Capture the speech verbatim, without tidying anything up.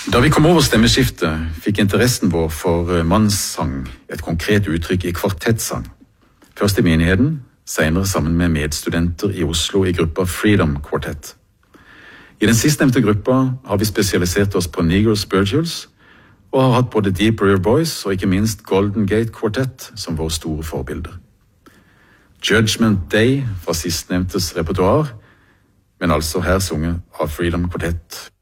Da vi kom over stemmeskiftet, fikk interessen vår for mannssang et konkret uttrykk i kvartettsang. Først i menigheten, senere sammen med medstudenter i Oslo i gruppa Freedom Quartet. I den sistnevnte gruppa har vi spesialisert oss på Negro Spirituals, og har hatt både Deep River Boys og ikke minst Golden Gate Quartet som våre store forbilder. Judgment Day fra sistnevntes repertoar, men altså her sunget av Freedom Quartet.